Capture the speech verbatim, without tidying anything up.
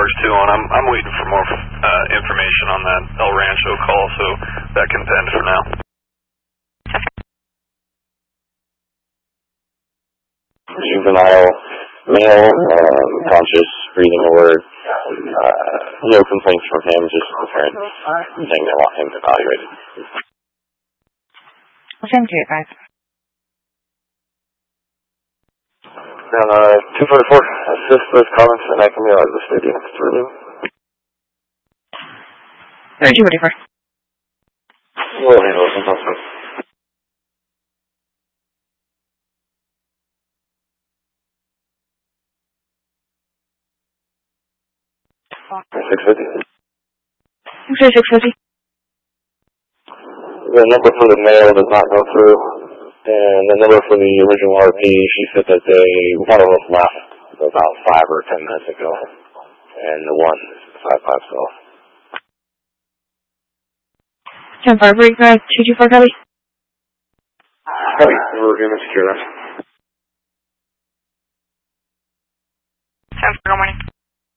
first two on. I'm I'm waiting for more uh, information on that El Rancho call, so that can pend for now. Juvenile male, um, conscious, breathing alert. Uh, no complaints from him, just the parents saying they want him evaluated. ten two eight five. And, uh, two forty-four, assist those comments, and I can be out of the stadium. It's really... two forty-four. We'll handle it sometime soon. six fifty. Okay, six fifty. The number for the mail does not go through, and the number for the original R P, she said that they, one of them left about five or ten minutes ago, and the one is five five Golf. ten five, break, uh, two two four, copy. Copy, we're going to secure that.